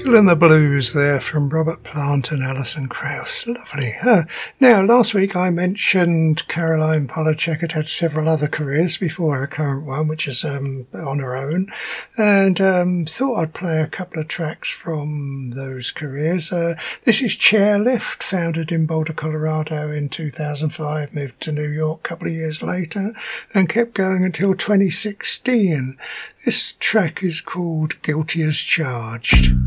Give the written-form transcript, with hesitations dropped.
Killing the Blues there from Robert Plant and Alison Krauss. Lovely. Now, last week I mentioned Caroline Polachek had several other careers before her current one, which is on her own, and thought I'd play a couple of tracks from those careers. This is Chairlift, founded in Boulder, Colorado in 2005, moved to New York a couple of years later, and kept going until 2016. This track is called Guilty as Charged.